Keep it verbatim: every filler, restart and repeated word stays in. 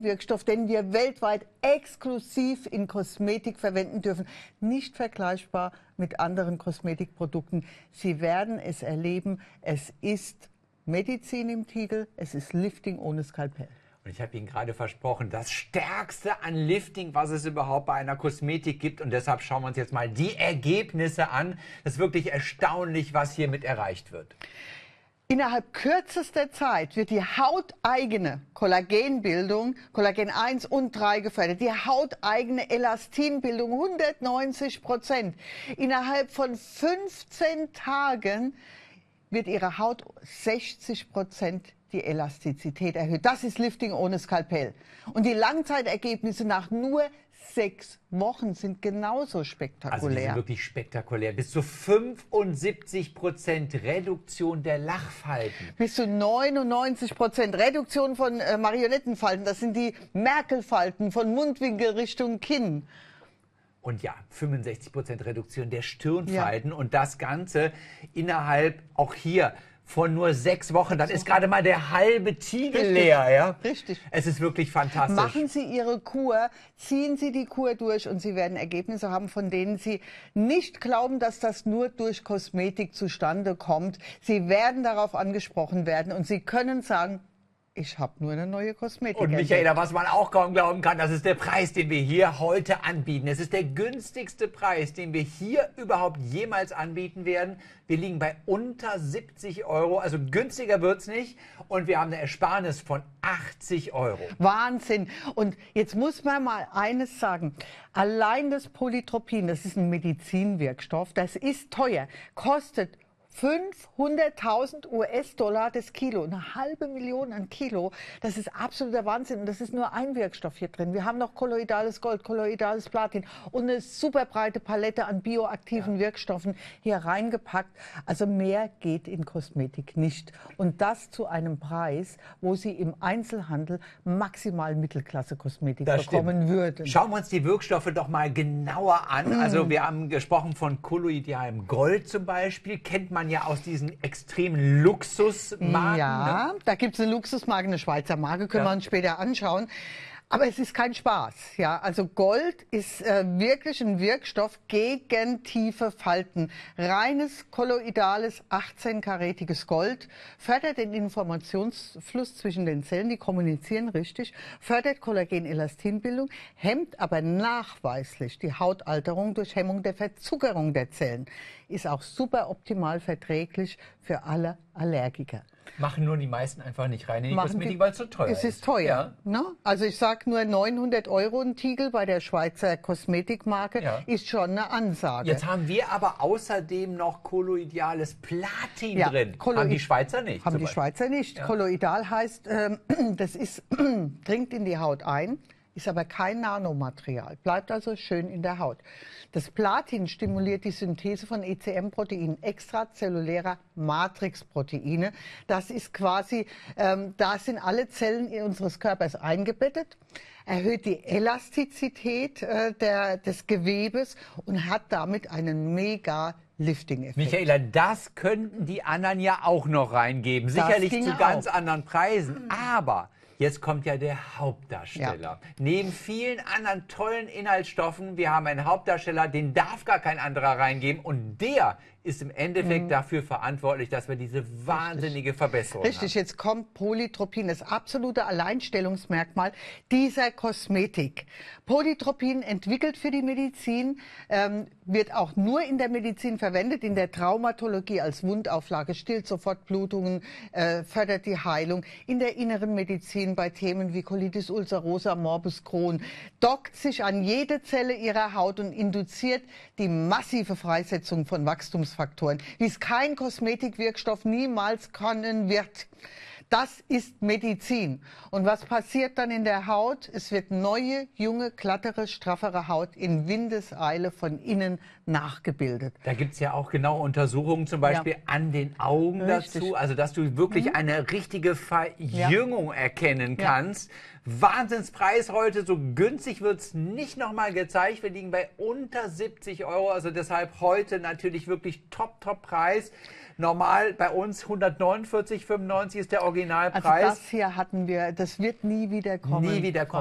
Wirkstoff, den wir weltweit exklusiv in Kosmetik verwenden dürfen. Nicht vergleichbar mit anderen Kosmetikprodukten. Sie werden es erleben, es ist Medizin im Titel, es ist Lifting ohne Skalpell. Und ich habe Ihnen gerade versprochen, das Stärkste an Lifting, was es überhaupt bei einer Kosmetik gibt. Und deshalb schauen wir uns jetzt mal die Ergebnisse an. Das ist wirklich erstaunlich, was hiermit erreicht wird. Innerhalb kürzester Zeit wird die hauteigene Kollagenbildung, Kollagen eins und drei gefördert, die hauteigene Elastinbildung hundertneunzig Prozent. Innerhalb von fünfzehn Tagen wird Ihre Haut sechzig Prozent die Elastizität erhöht. Das ist Lifting ohne Skalpell. Und die Langzeitergebnisse nach nur sechs Wochen sind genauso spektakulär. Also die sind wirklich spektakulär. Bis zu fünfundsiebzig Prozent Reduktion der Lachfalten. Bis zu neunundneunzig Prozent Reduktion von äh, Marionettenfalten. Das sind die Merkelfalten von Mundwinkel Richtung Kinn. Und ja, fünfundsechzig Prozent Reduktion der Stirnfalten. Ja. Und das Ganze innerhalb auch hier von nur sechs Wochen. Dann ist gerade mal der halbe Tiegel Richtig. leer. Ja? Richtig. Es ist wirklich fantastisch. Machen Sie Ihre Kur, ziehen Sie die Kur durch und Sie werden Ergebnisse haben, von denen Sie nicht glauben, dass das nur durch Kosmetik zustande kommt. Sie werden darauf angesprochen werden und Sie können sagen, ich habe nur eine neue Kosmetik. Und Michaela, was man auch kaum glauben kann, das ist der Preis, den wir hier heute anbieten. Es ist der günstigste Preis, den wir hier überhaupt jemals anbieten werden. Wir liegen bei unter siebzig Euro, also günstiger wird's nicht. Und wir haben eine Ersparnis von achtzig Euro. Wahnsinn. Und jetzt muss man mal eines sagen. Allein das Polytropin, das ist ein Medizinwirkstoff, das ist teuer, kostet fünfhunderttausend US-Dollar das Kilo, eine halbe Million an Kilo. Das ist absoluter Wahnsinn. Und das ist nur ein Wirkstoff hier drin. Wir haben noch kolloidales Gold, kolloidales Platin und eine super breite Palette an bioaktiven ja. Wirkstoffen hier reingepackt. Also mehr geht in Kosmetik nicht. Und das zu einem Preis, wo Sie im Einzelhandel maximal Mittelklasse-Kosmetik bekommen würden. Schauen wir uns die Wirkstoffe doch mal genauer an. Also wir haben gesprochen von kolloidalem Gold zum Beispiel. Kennt man ja aus diesen extremen Luxusmarken. Ja, ne? Da gibt es eine Luxusmarke, eine Schweizer Marke, können ja. wir uns später anschauen. Aber es ist kein Spaß. Ja, also Gold ist äh, wirklich ein Wirkstoff gegen tiefe Falten. Reines, kolloidales, achtzehn-karätiges Gold fördert den Informationsfluss zwischen den Zellen, die kommunizieren richtig, fördert Kollagen-Elastinbildung, hemmt aber nachweislich die Hautalterung durch Hemmung der Verzuckerung der Zellen. Ist auch super optimal verträglich für alle Allergiker. Machen nur die meisten einfach nicht rein in die Machen Kosmetik, weil es so teuer ist. Es ist teuer. Ja. Ne? Also ich sage nur neunhundert Euro ein Tiegel bei der Schweizer Kosmetikmarke ja. ist schon eine Ansage. Jetzt haben wir aber außerdem noch kolloidales Platin ja, drin. Kolloid haben die Schweizer nicht. Haben die Schweizer nicht. Ja. Kolloidal heißt, ähm, das ist, dringt in die Haut ein, ist aber kein Nanomaterial, bleibt also schön in der Haut. Das Platin stimuliert die Synthese von E C M-Proteinen, extrazellulärer Matrixproteine. Das ist quasi, ähm, da sind alle Zellen unseres Körpers eingebettet, erhöht die Elastizität äh, der, des Gewebes und hat damit einen mega Lifting-Effekt. Michaela, das könnten die anderen ja auch noch reingeben. Sicherlich zu ganz auch. anderen Preisen, aber jetzt kommt ja der Hauptdarsteller. Ja. Neben vielen anderen tollen Inhaltsstoffen, wir haben einen Hauptdarsteller, den darf gar kein anderer reingeben und der ist im Endeffekt mhm. dafür verantwortlich, dass wir diese wahnsinnige Richtig. Verbesserung Richtig, haben. Jetzt kommt Polytropin, das absolute Alleinstellungsmerkmal dieser Kosmetik. Polytropin entwickelt für die Medizin, ähm, wird auch nur in der Medizin verwendet, in der Traumatologie als Wundauflage, stillt sofort Blutungen, äh, fördert die Heilung. In der inneren Medizin bei Themen wie Colitis ulcerosa, Morbus Crohn, dockt sich an jede Zelle ihrer Haut und induziert die massive Freisetzung von Wachstumsfaktoren, wie es kein Kosmetikwirkstoff niemals können wird. Das ist Medizin. Und was passiert dann in der Haut? Es wird neue, junge, glattere, straffere Haut in Windeseile von innen nachgebildet. Da gibt es ja auch genaue Untersuchungen, zum Beispiel ja. an den Augen Richtig. dazu. Also, dass du wirklich mhm. eine richtige Verjüngung ja. erkennen kannst. Ja. Wahnsinnspreis heute, so günstig wird es nicht nochmal gezeigt. Wir liegen bei unter siebzig Euro, also deshalb heute natürlich wirklich top, top Preis. Normal bei uns hundertneunundvierzig Komma fünfundneunzig ist der Originalpreis. Also das hier hatten wir, das wird nie wieder kommen. Nie wieder kommen.